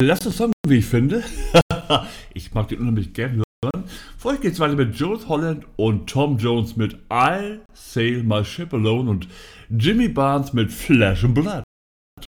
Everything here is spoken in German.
Lass uns Song, wie ich finde. Ich mag den unheimlich gern hören. Vorher geht's weiter mit Jools Holland und Tom Jones mit I'll Sail My Ship Alone und Jimmy Barnes mit Flesh and Blood.